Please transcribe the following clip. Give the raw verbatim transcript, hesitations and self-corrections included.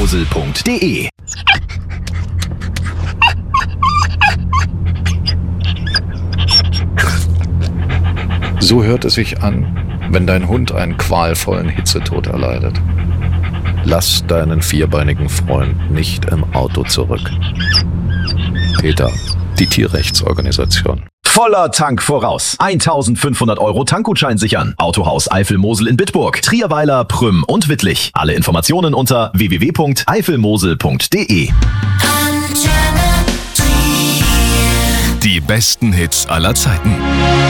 mosel punkt de. So hört es sich an, wenn dein Hund einen qualvollen Hitzetod erleidet. Lass deinen vierbeinigen Freund nicht im Auto zurück. PETA, die Tierrechtsorganisation. Voller Tank voraus. eintausendfünfhundert Euro Tankgutschein sichern. Autohaus Eifel-Mosel in Bitburg, Trierweiler, Prüm und Wittlich. Alle Informationen unter w w w punkt eifel-mosel punkt de. Die besten Hits aller Zeiten.